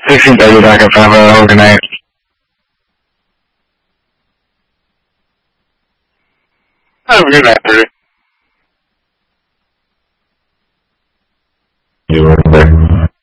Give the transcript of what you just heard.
16:30 back at 5 overnight. Have a good night, 30. You were there.